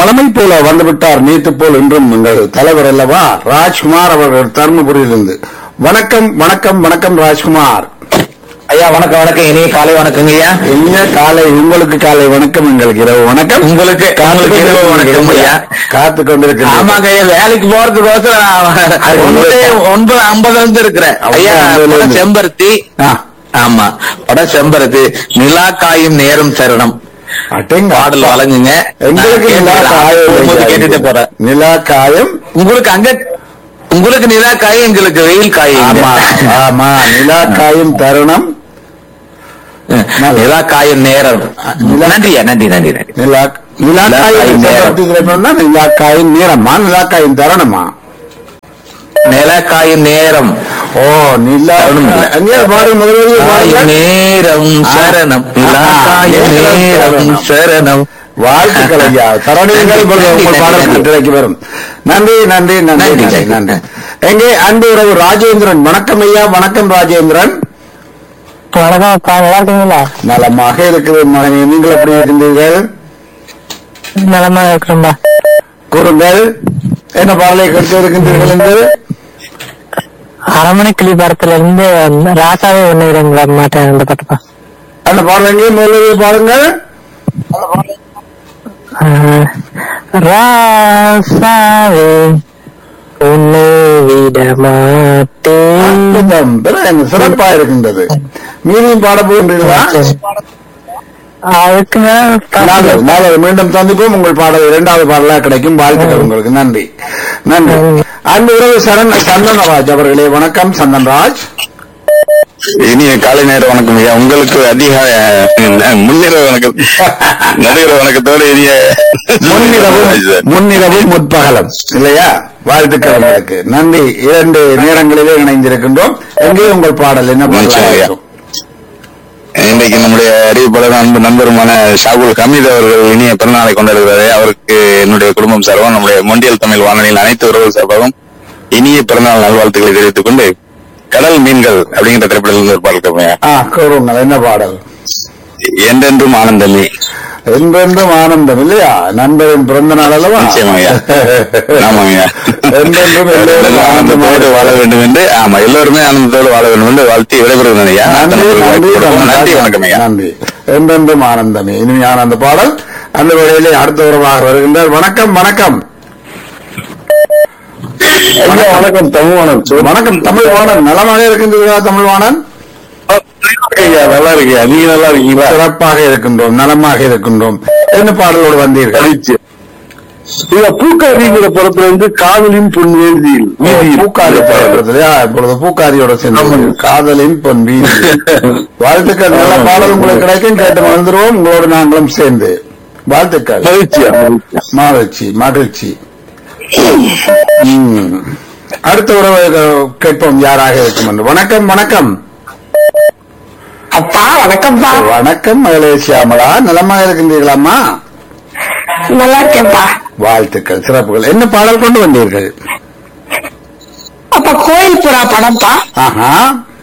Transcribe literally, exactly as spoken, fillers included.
வளமை போல வந்துவிட்டார், நேற்று போல் இன்றும் எங்கள் தலைவர் அல்லவா ராஜ்குமார் அவர்கள் தர்மபுரியிலிருந்து. வணக்கம் வணக்கம் வணக்கம் ராஜ்குமார் ஐயா. வணக்கம் வணக்கம். இனிய காலை வணக்கங்க ஐயா. இனிய காலை. உங்களுக்கு காலை வணக்கம், எங்களுக்கு இரவு வணக்கம். உங்களுக்கு காலைக்கு இரவு வணக்கம் ஐயா. காத்து கொண்டிருக்கிறேன். ஆமாங்க ஐயா, வேலைக்கு போறதுக்கோசரம் ஒன்பது ஐம்பதுல இருந்து இருக்கிறேன் ஐயா. செம்பருத்தி. ஆமா, படம் செம்பருத்தி. நிலா காயும் நேரம் சரணம் பாடல் வழங்குங்க. எங்களுக்கு கேட்டுட்டு போறேன். நிலா காயம் உங்களுக்கு அங்க, உங்களுக்கு நிலா காயும், எங்களுக்கு வெயில் காயும். ஆமா ஆமா, நிலா காயும் தருணம், நிலா காயும் நேரம். நன்றியா, நன்றி நன்றி நன்றி. நிலா நிலா காயும் நேரம், நிலா காயும் நேரமா, நிலா காயும் தருணமா? நிலா காயும் நேரம். ஓ, நிலா நேரம் சரணம், நிலா காயும் நேரம் சரணம். வாழ்த்துக்கள் ஐயா. தரணிகள் உங்கள் பாடல் கிடைக்கி வரும். நன்றி நன்றி நன்றி நன்றி. எங்கே அன்பு உறவு ராஜேந்திரன். வணக்கம் ஐயா. வணக்கம் ராஜேந்திரன். வணக்கம், நல்லா இருக்கீங்களா? நலமாக இருக்குது மகனே, நீங்கள் எப்படி இருக்கின்றீர்கள்? நலமாக இருக்கிறோம்பா. கூறுங்கள், என்ன பாடலை கேட்டு இருக்கின்றீர்கள் என்று? அரமணை கிளி படத்துல இருந்து ராசாவே ஒண்ணு மாட்டேன் அந்த பாட்டுப்பா. அந்த பாடலை முதல்ல பாருங்கள். ராசாவே உன்னை விட மாட்டேன். சிறப்பா இருக்கின்றது. மீண்டும் பாட போகின்றீர்களா? அதுக்கு நாளை மீண்டும் சந்திப்போம். உங்கள் பாடல் இரண்டாவது பாடலா கிடைக்கும். வாழ்த்துக்கள் உங்களுக்கு. நன்றி நன்றி. அன்பு உறவு சரண் சந்தன்ராஜ் அவர்களே. வணக்கம் சந்தன்ராஜ். இனிய காலை நேர வணக்கம் ஐயா. உங்களுக்கு அதிக முன்னிரவு வணக்கம், நடுகிற வணக்கத்தோடு இனிய முன்னிரவும் முன்னிரவும் முற்பகலம் இல்லையா? வாழ்த்துக்கள் உங்களுக்கு. நன்றி. இரண்டு நேரங்களிலே இணைந்திருக்கின்றோம். எங்கே உங்கள் பாடல் என்ன பாடல்? இன்றைக்கு நம்முடைய அறிவிப்பாளர் அன்பு நண்பருமான ஷாகுல் ஹமீத் அவர்கள் இனிய பிறந்தநாளை கொண்டாடுகிறாரு. அவருக்கு என்னுடைய குடும்பம் சார்பாக, நம்முடைய மொண்டியல் தமிழ் வானொலியில் அனைத்து உறவுகள் சார்பாகவும் இனிய பிறந்தநாள் நல்வாழ்த்துக்களை தெரிவித்துக் கொண்டு, கடல் மீன்கள் அப்படிங்கிற திரைப்படத்தில் ஒரு பாடல் கேட்பேன். என்ன பாடல்? என்றென்றும் ஆனந்தமே. என்றென்றும் ஆனந்தம் இல்லையா? நண்பரின் பிறந்த நாள் அல்லவா? நிச்சயமாய்யா. ஆமாங்கய்யா. என்றென்றும் ஆனந்தத்தோடு வாழ வேண்டும் என்று, ஆமா, எல்லோருமே ஆனந்தத்தோடு வாழ வேண்டும் என்று வாழ்த்தி விடைபெறுகிறேன் ஐயா. நன்றி, வணக்கம் ஐயா. நன்றி. என்றென்றும் ஆனந்தமே. இனிமையான அந்த பாடல். அந்த வேளையிலே அடுத்த உறவாக வருகின்றார். வணக்கம் வணக்கம் வணக்கம் தமிழ்வாணன். வணக்கம் தமிழ்வாணன். நலமாக இருக்கின்றீர்களா தமிழ்வாணன்? நல்லா இருக்கியா? நீங்க நல்லா இருக்கீங்களா? சிறப்பாக இருக்கின்றோம், நலமாக இருக்கின்றோம். என்ன பாடலோடு வந்தீர்கள்? பூக்காரிங்கிற படத்துல இருந்து காதலின் பொன் வீதியில். பூக்காரி படத்துல இப்பொழுது பூக்காரியோட சேர்ந்து காதலின் பொன் வீதி. வாழ்த்துக்கள். நல்ல பாடல் உங்களுக்கு கிடைக்கும். கேட்டு மறந்துடுவோம். உங்களோடு நாங்களும் சேர்ந்து வாழ்த்துக்கள். மகிழ்ச்சியா? மகிழ்ச்சி மகிழ்ச்சி. அடுத்த உறவை கேட்போம் யாராக இருக்கும் என்று. வணக்கம் வணக்கம். அப்பா வணக்கம்ப்பா. வணக்கம் மகளேசியாமலா. நலமாக இருக்கின்றீர்களாம்மா? நல்லா இருக்கேன்ப்பா. வாழ்த்துக்கள், சிறப்புகள். என்ன பாடல் கொண்டு வந்தீர்கள்? அப்ப கோயில் புறா படம்ப்பா. ஆஹா,